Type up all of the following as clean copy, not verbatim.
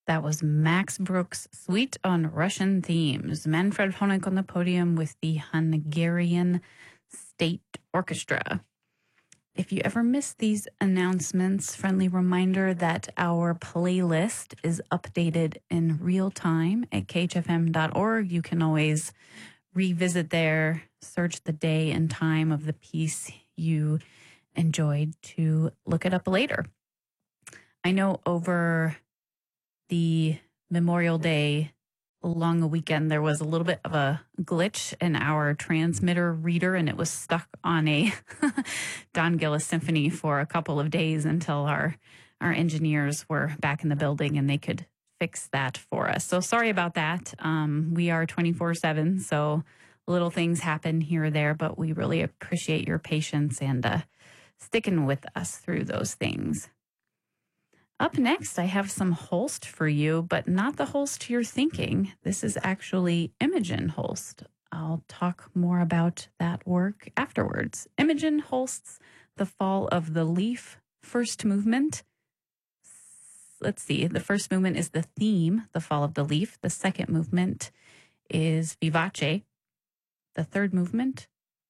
That was Max Brooks' Suite on Russian Themes. Manfred Honeck on the podium with the Hungarian State Orchestra. If you ever miss these announcements, friendly reminder that our playlist is updated in real time at khfm.org. You can always revisit there, search the day and time of the piece you enjoyed to look it up later. I know over the Memorial Day long weekend, there was a little bit of a glitch in our transmitter reader, and it was stuck on a Don Gillis symphony for a couple of days until our engineers were back in the building and they could fix that for us. So sorry about that. We are 24/7, so little things happen here or there, but we really appreciate your patience and sticking with us through those things. Up next, I have some Holst for you, but not the Holst you're thinking. This is actually Imogen Holst. I'll talk more about that work afterwards. Imogen Holst's The Fall of the Leaf, first movement. Let's see, the first movement is the theme, The Fall of the Leaf. The second movement is Vivace. The third movement,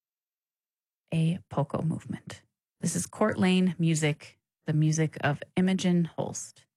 a polka movement. This is Court Lane music, the music of Imogen Holst.